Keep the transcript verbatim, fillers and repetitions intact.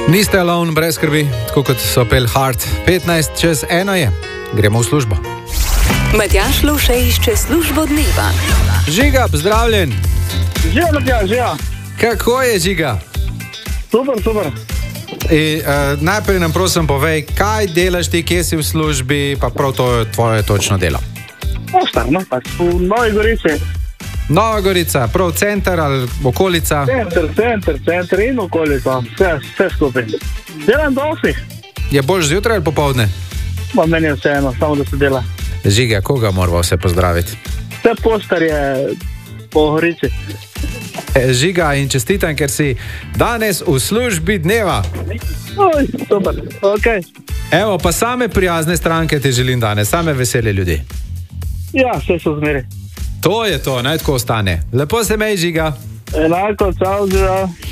Niste alone, brez skrbi, tako kot so pel Hard. petnajst čez eno je, gremo v službo. Matjaž Lovše išče službo dneva. Žiga, pozdravljen. Žiga, Matjaž, ja. Kako je, Žiga? Super, super. I, uh, najprej nam prosim povej, kaj delaš ti, kje si v službi, pa prav to je tvoje točno delo. Ostarno, pač v Novi Gorici. Nova Gorica, prav center ali okolica? Center, center, center in okolica, vse, vse skupaj. Delam do osmih. Je bolj zjutraj ali popovdne? Ma meni je vseeno, samo da se dela. Žiga, koga moramo vse pozdraviti? Vse postarje po Gorici. E, Žiga, in čestitam, ker si danes v službi dneva. Oj, super, okej. Evo, pa same prijazne stranke ti želim danes, same vesele ljudi. Ja, vse so zmeri. To je to, naj tako ostane. Lepo se mej, Žiga. Enako, čau, Žiga.